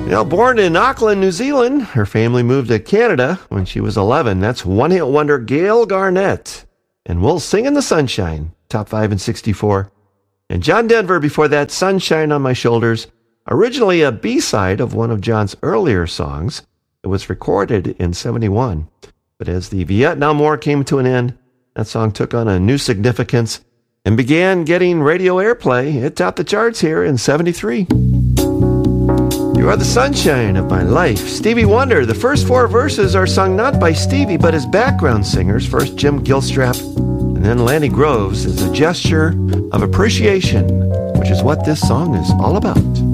Born in Auckland, New Zealand, her family moved to Canada when she was 11. That's one-hit wonder Gail Garnett. And We'll Sing in the Sunshine, top 5 in 64. And John Denver before that, Sunshine on My Shoulders, originally a B-side of one of John's earlier songs. It was recorded in 71. But as the Vietnam War came to an end, that song took on a new significance and began getting radio airplay. It topped the charts here in 73. You are the sunshine of my life. Stevie Wonder. The first 4 verses are sung not by Stevie, but his background singers. First Jim Gilstrap, and then Lanny Groves, as a gesture of appreciation, which is what this song is all about.